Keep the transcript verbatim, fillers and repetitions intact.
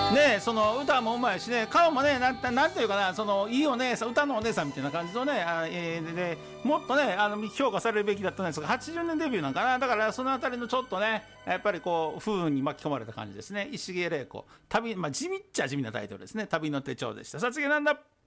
ね、その歌もうまいしね、顔もね、なんてなんていうかな、そのいいお姉さん、歌のお姉さんみたいな感じのね、あ、えー、でもっとね、あの評価されるべきだったんですが、はちじゅうねんデビューなんかな、だからそのあたりのちょっとね、やっぱりこう不運に巻き込まれた感じですね。石毛玲子、旅、まあ、地味っちゃ地味なタイトルですね。旅の手帳でした。さあ次なんだ。